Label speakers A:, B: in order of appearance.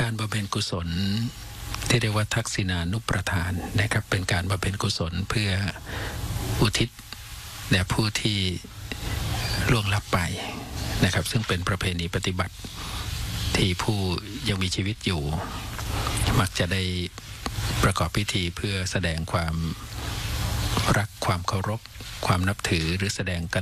A: การบำเพ็ญกุศลที่เรียกว่าทักษิณานุประทานนะครับเป็นการบำเพ็ญกุศลเพื่ออุทิศแด่ผู้ที่ล่วงลับไปนะครับซึ่งเป็นประเพณีปฏิบัติที่ผู้ยังมีชีวิตอยู่มักจะได้ประกอบพิธีเพื่อแสดงความรักความเคารพความนับถือหรือแสดงก